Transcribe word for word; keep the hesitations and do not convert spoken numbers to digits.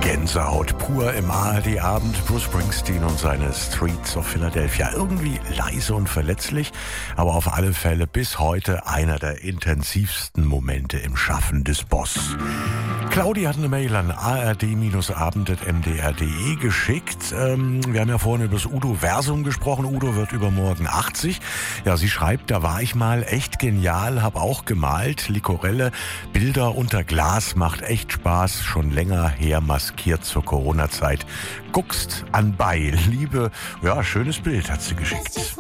Gänsehaut pur im A R D-Abend. Bruce Springsteen und seine Streets of Philadelphia. Irgendwie leise und verletzlich, aber auf alle Fälle bis heute einer der intensivsten Momente im Schaffen des Boss. Claudi hat eine Mail an a r d abend punkt m d r punkt d e geschickt. Ähm, wir haben ja vorhin über das Udo-Versum gesprochen. Udo wird übermorgen achtzig. Ja, sie schreibt, da war ich mal echt genial, hab auch gemalt. Likorelle, Bilder unter Glas, macht echt Spaß. Schon länger her maskiert zur Corona-Zeit. Guckst anbei. Liebe, ja, schönes Bild hat sie geschickt.